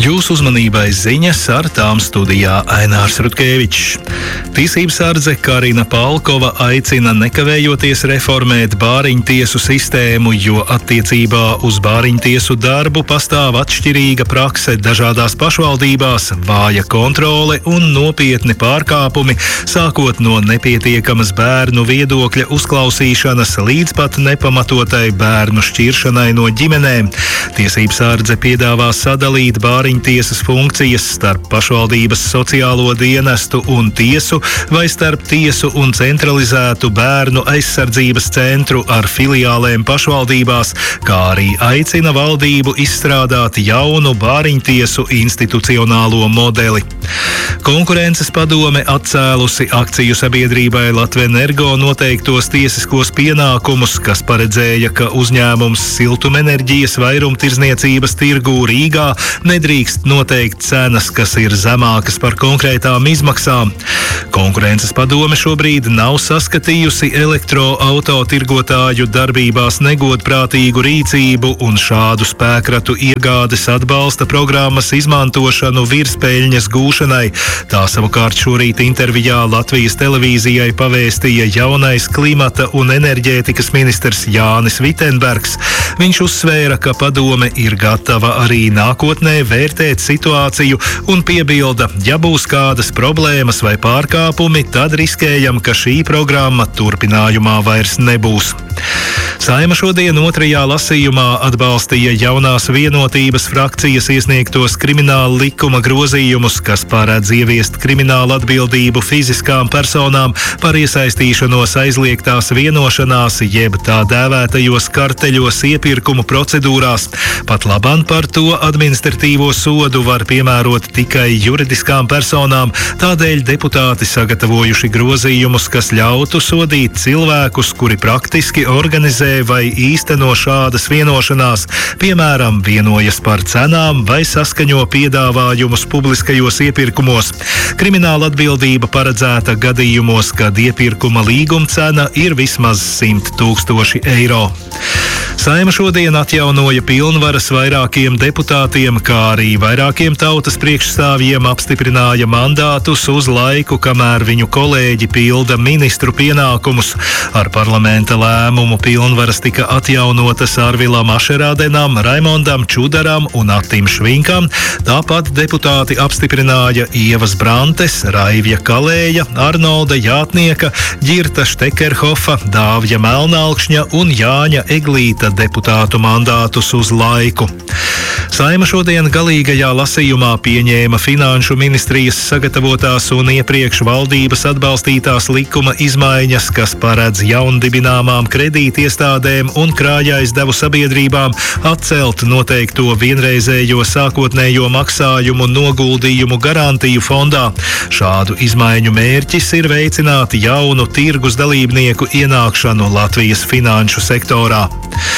Jūsu uzmanībai ziņas, ar tām studijā Ainārs Rutkevičs. Tiesības sardze Karina Palkova aicina nekavējoties reformēt bāriņtiesu sistēmu, jo attiecībā uz bāriņtiesu darbu pastāv atšķirīga prakse dažādās pašvaldībās, vāja kontrole un nopietni pārkāpumi, sākot no nepietiekamas bērnu viedokļa uzklausīšanas līdz pat nepamatotai bērnu šķiršanai no ģimenēm. Tiesības sardze piedāvā sadalīt bāriņtiesas funkcijas starp pašvaldības sociālo dienestu un tiesu vai starp tiesu un centralizētu bērnu aizsardzības centru ar filiālēm pašvaldībās, kā arī aicina valdību izstrādāt jaunu bāriņtiesu institucionālo modeli. Konkurences padome atcēlusi akciju sabiedrībai Latvenergo noteiktos tiesiskos pienākumus, kas paredzēja, ka uzņēmums siltumenerģijas vairumtirdzniecības tirgū Rīgā nedrīkst noteikt cenas, kas ir zemākas par konkrētām izmaksām. Konkurences padome šobrīd nav saskatījusi elektroautotirgotāju darbībās negodprātīgu rīcību un šādu spēkratu iegādes atbalsta programmas izmantošanu virspeļņas gūšanai. Tā savukārt šorīt intervijā Latvijas televīzijai pavēstīja jaunais klimata un enerģētikas ministrs Jānis Vitenbergs. Viņš uzsvēra, ka padome ir gatava arī nākotnē vērtēt situāciju un piebilda, ja būs kādas problēmas vai pārkāpumi, tad riskējam, ka šī programma turpinājumā vairs nebūs. Saeima šodien otrajā lasījumā atbalstīja jaunās vienotības frakcijas iesniegtos krimināla likuma grozījumus, kas paredz ieviest krimināla atbildību fiziskām personām par iesaistīšanos aizliegtās vienošanās, jeb tā dēvētajos karteļos iepirkumu procedūrās. Pat labam par to administratīvo sodu var piemērot tikai juridiskām personām, tādēļ deputāti sagatavojuši grozījumus, kas ļautu sodīt cilvēkus, kuri praktiski organizē vai īsteno šādas vienošanās, piemēram, vienojas par cenām vai saskaņo piedāvājumus publiskajos iepirkumos. Krimināla atbildība paredzēta gadījumos, kad iepirkuma līguma cena ir vismaz 100 000 eiro. Saeima šodien atjaunoja pilnvaras vairākiem deputātiem, kā arī vairākiem tautas priekšstāvjiem apstiprināja mandātus uz laiku, kamēr viņu kolēģi pilda ministru pienākumus. Ar parlamenta lēmumu pilnvaras tika atjaunotas Arvilam Ašerādenam, Raimondam Čudaram un Attim Švinkam. Tāpat deputāti apstiprināja Ievas Brantes, Raivja Kalēja, Arnolda Jātnieka, Ģirta Štekerhofa, Dāvja Melnalkšņa un Jāņa Eglīta deputātu mandātus uz laiku. Saeima šodien galīgajā lasījumā pieņēma Finanšu ministrijas sagatavotās un iepriekš valdības atbalstītās likuma izmaiņas, kas paredz jaundibināmām kredītiestādēm un krājaizdevuma sabiedrībām atcelt noteikto vienreizējo sākotnējo maksājumu noguldījumu garantiju fondā. Šādu izmaiņu mērķis ir veicināt jaunu tirgus dalībnieku ienākšanu Latvijas finanšu sektorā.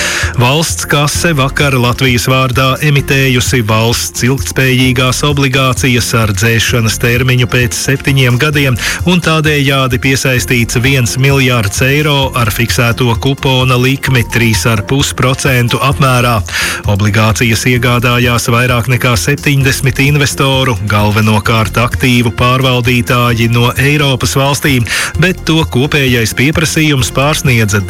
Valsts kase vakar Latvijas vārdā emitējusi valsts ilgtspējīgās obligācijas ar dzēšanas termiņu pēc 7 gadiem un tādējādi piesaistīts 1 miljārds eiro ar fiksēto kupona likmi 3,5% apmērā. Obligācijas iegādājās vairāk nekā 70 investoru, galvenokārt aktīvu pārvaldītāji no Eiropas valstīm, bet to kopējais pieprasījums pārsniedza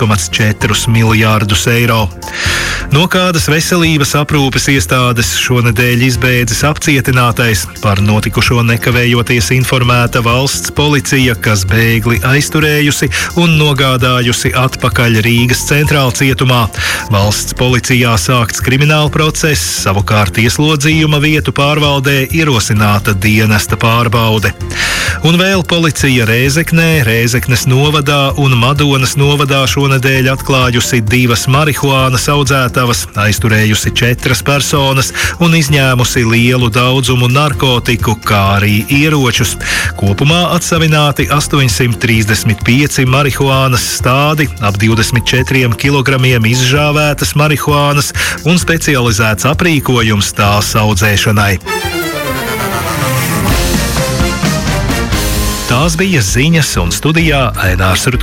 2,4 miljārdus eiro. No kādas veselības aprūpes iestādes šonedēļ izbēdzis apcietinātais. Par notikušo nekavējoties informēta valsts policija, kas bēgli aizturējusi un nogādājusi atpakaļ Rīgas centrāla cietumā. Valsts policijā sākts krimināla process, savukārt ieslodzījuma vietu pārvaldē ierosināta dienesta pārbaude. Un vēl policija Rēzeknē, Rēzeknes novadā un Madonas novadā šonedēļ atklājusi 2 marihuānas audzētavas, aizturējusi 4 personas un izņēmusi lielu daudzumu narkotiku, kā arī ieročus. Kopumā atsavināti 835 marihuānas stādi, ap 24 kilogramiem izžāvētas marihuānas un specializēts aprīkojums tās audzēšanai. Tās bija ziņas un studijā Ainārs Rutkevičs.